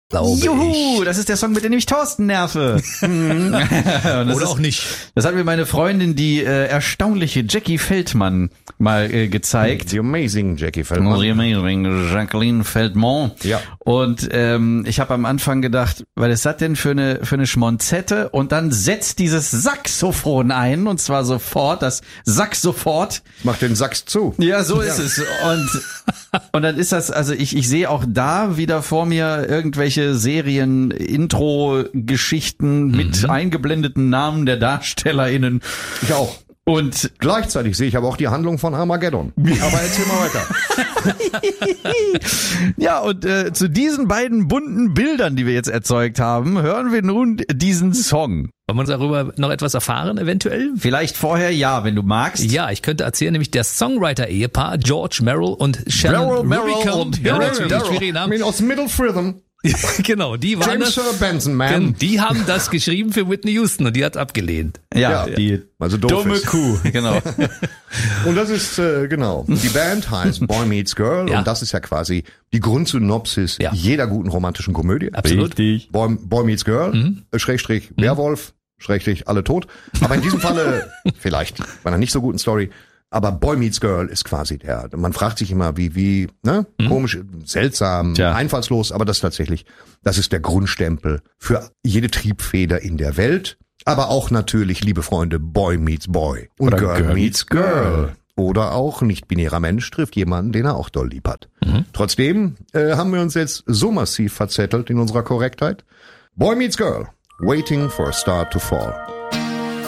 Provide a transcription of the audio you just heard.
Juhu, das ist der Song, mit dem ich Thorsten nerve. Oder auch nicht. Das hat mir meine Freundin, die erstaunliche Jackie Feldmann, mal gezeigt. The Amazing Jackie Feldman. The Amazing Jacqueline Feldman. Ja. Und ich habe am Anfang gedacht, was ist das denn für eine Schmonzette? Und dann setzt dieses Saxophon ein, und zwar sofort, das Sax sofort. Mach den Sax zu. Ja, so ist es. Und dann ist das, also ich sehe auch da wieder vor mir irgendwelche Serien-Intro-Geschichten mit eingeblendeten Namen der DarstellerInnen. Ich auch. Und Gleichzeitig sehe ich aber auch die Handlung von Armageddon. Aber erzähl mal weiter. ja, und zu diesen beiden bunten Bildern, die wir jetzt erzeugt haben, hören wir nun diesen Song. Wollen wir darüber noch etwas erfahren, eventuell? Vielleicht vorher, ja, wenn du magst. Ja, ich könnte erzählen, nämlich der Songwriter-Ehepaar George Merrill und Shannon Rubicam. Ja, natürlich, wie ihre Namen. Aus Middle Fritham. Genau, die waren James Benson, man. Die haben das geschrieben für Whitney Houston und die hat abgelehnt. Ja, die also doof dumme ist. Kuh, genau. Und das ist, genau, die Band heißt Boy Meets Girl und das ist ja quasi die Grundsynopsis jeder guten romantischen Komödie. Absolut. Richtig. Boy Meets Girl, Schrägstrich Werwolf, Schrägstrich alle tot. Aber in diesem Falle vielleicht bei einer nicht so guten Story. Aber Boy Meets Girl ist quasi man fragt sich immer, wie, komisch, seltsam, einfallslos, aber das ist der Grundstempel für jede Triebfeder in der Welt. Aber auch natürlich, liebe Freunde, Boy Meets Boy und Girl Meets Girl. Oder auch nicht-binärer Mensch trifft jemanden, den er auch doll lieb hat. Trotzdem haben wir uns jetzt so massiv verzettelt in unserer Korrektheit. Boy Meets Girl, Waiting for a Star to Fall.